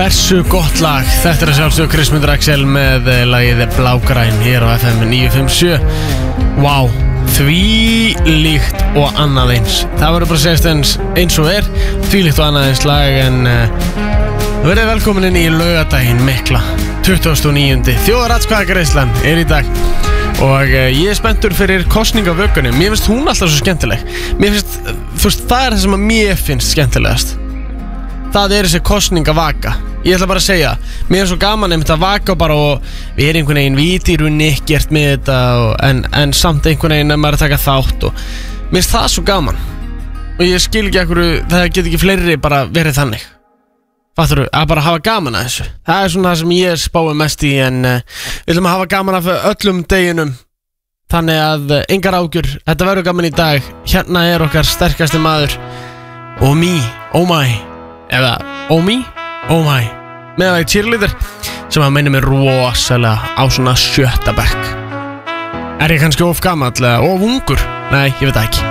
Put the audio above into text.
Hversu gott lag. Þetta að sjálfsög Kristmundur Axel með lagið Blágræn hér á FM 957. Vá, því líkt og annað eins. Það verður bara að segja eins og því líkt og annað eins lag. En verið velkomin inn í laugardaginn mikla 29. Þjóðaratkvæðagreiðslan í dag. Og ég spenntur fyrir kosningavökunum. Mér finnst hún alltaf svo skemmtileg. Mér finnst, þú veist, það það sem að mér finnst skemmtilegast. Það þessi kosningavaka. Ég ætla bara að segja, mér svo gaman einmitt að vaka bara og við einhvern veginn viti í rauninni ekkert með þetta en samt einhvern veginn að maður að taka þátt og mér finnst það svo gaman. Og ég skil ekki akkur, það get ekki fleiri bara verið þannig. Fattur þú, að bara hafa gaman að þessu. Það svona það sem ég spáði mest í en við ætlum að hafa gaman af öllum deginum. Þannig að engar ágjur, þetta verður gaman í dag. Hérna okkar sterkasti maður Omi, oh my, eða Omi, oh my, með það í cheerleader sem að meina mig rosalega á svona 7. bekk. Ég kannski of gamall eða of ungur? Nei, ég veit það ekki.